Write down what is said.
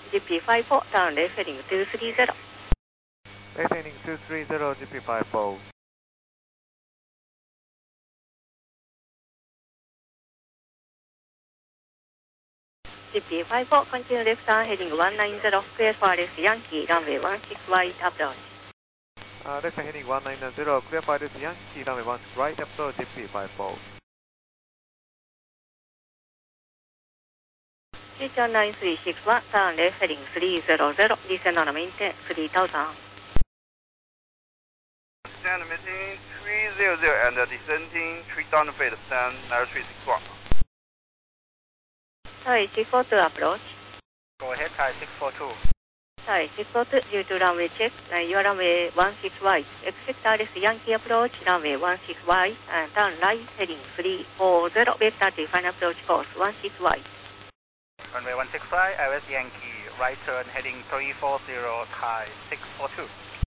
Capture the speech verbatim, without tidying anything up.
ジーピーファイブフォー、ターンレフヘディングにさんゼロ。 レフヘディングにさんゼロ、ジーピーファイブフォー。 ジーピーファイブフォー、continue left turn heading one nine zero, clear for Alex Yankee, runway one six right approach. Uh, left heading one nine zero, clear for Alex Yankee, runway one six right approach, J P five four. Future nine three six one, turn left heading three zero zero, descend on maintain three thousand. Descend maintain three zero zero and descending three thousand feet, stand nine three six one. Thai six four two approach. Go ahead, Thai six four two. Thai six four two, due to runway check, uh, your runway one six right, exit Alex Yankee approach, runway one six right, and turn right heading three four zero, vector to final approach course one six right. Runway one six right, Alex Yankee, right turn heading three four zero, Thai six four two.